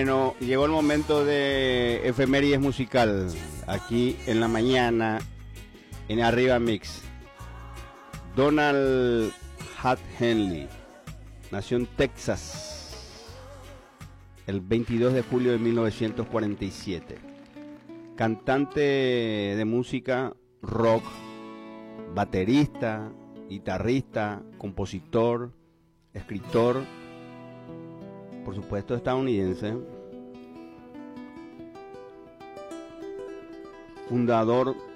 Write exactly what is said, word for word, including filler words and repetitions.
Bueno, llegó el momento de efemérides musical, aquí en la mañana, en Arriba Mix. Donald Hart Henley nació en Texas el veintidós de julio de mil novecientos cuarenta y siete. Cantante de música rock, baterista, guitarrista, compositor, escritor, por supuesto estadounidense, fundador